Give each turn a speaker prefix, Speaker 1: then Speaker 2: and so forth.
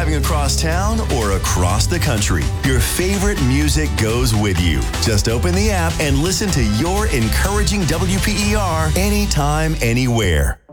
Speaker 1: driving across town or across the country, your favorite music goes with you. Just open the app and listen to your encouraging WPER anytime, anywhere.